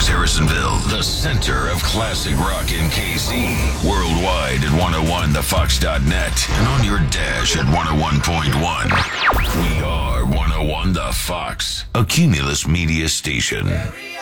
Harrisonville, the center of classic rock in KC. Worldwide at 101thefox.net and on your dash at 101.1. We are 101 The Fox, a Cumulus Media station.